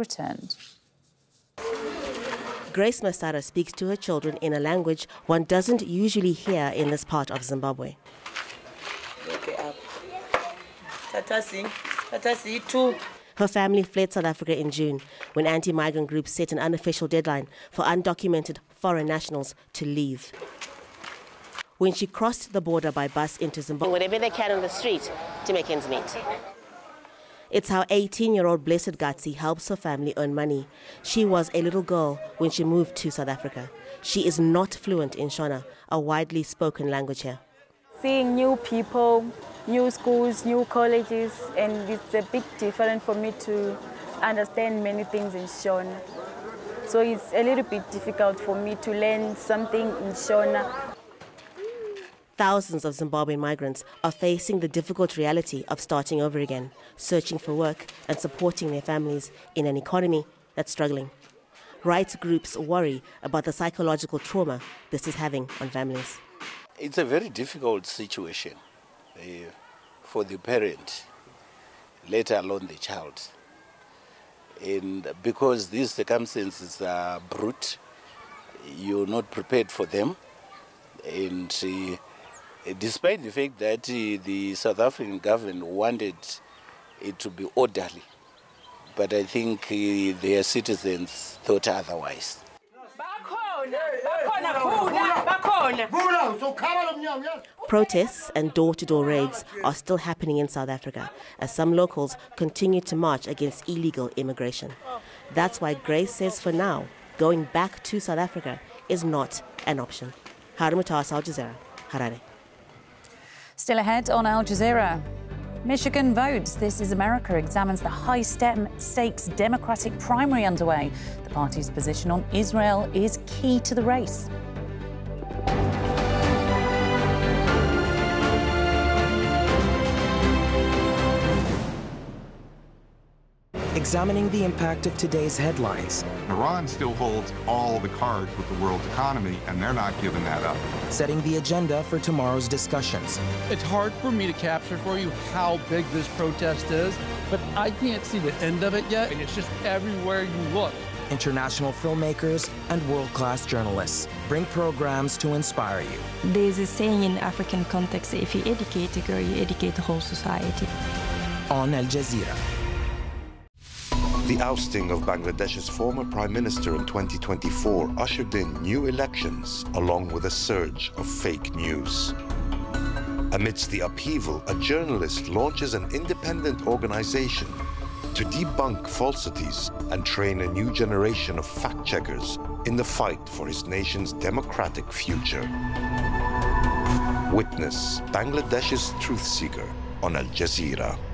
returned. Grace Masara speaks to her children in a language one doesn't usually hear in this part of Zimbabwe. Her family fled South Africa in June when anti-migrant groups set an unofficial deadline for undocumented foreign nationals to leave. When she crossed the border by bus into Zimbabwe, whatever they can on the street to make ends meet. It's how 18-year-old Blessed Gatsi helps her family earn money. She was a little girl when she moved to South Africa. She is not fluent in Shona, a widely spoken language here. Seeing new people, new schools, new colleges, and it's a big difference for me to understand many things in Shona. So it's a little bit difficult for me to learn something in Shona. Thousands of Zimbabwean migrants are facing the difficult reality of starting over again, searching for work and supporting their families in an economy that's struggling. Rights groups worry about the psychological trauma this is having on families. It's a very difficult situation for the parent, let alone the child. And because these circumstances are brute, you're not prepared for them. And despite the fact that the South African government wanted it to be orderly, but I think their citizens thought otherwise. Protests and door-to-door raids are still happening in South Africa as some locals continue to march against illegal immigration. That's why Grace says for now, going back to South Africa is not an option. Harry Mutas, Al Jazeera, Harare. Still ahead on Al Jazeera. Michigan votes. This is America examines the high-stakes Democratic primary underway. The party's position on Israel is key to the race. Examining the impact of today's headlines. Iran still holds all the cards with the world's economy, and they're not giving that up. Setting the agenda for tomorrow's discussions. It's hard for me to capture for you how big this protest is, but I can't see the end of it yet, and it's just everywhere you look. International filmmakers and world-class journalists bring programs to inspire you. There's a saying in African context, if you educate a girl, you educate the whole society. On Al Jazeera. The ousting of Bangladesh's former prime minister in 2024 ushered in new elections, along with a surge of fake news. Amidst the upheaval, a journalist launches an independent organization to debunk falsities and train a new generation of fact-checkers in the fight for his nation's democratic future. Witness Bangladesh's truth seeker on Al Jazeera.